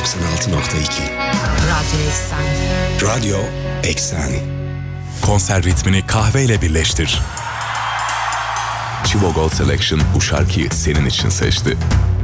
Radyo Eksen. Radyo Eksen. Konser ritmini kahveyle birleştir. Chivo Gold Selection bu şarkıyı senin için seçti.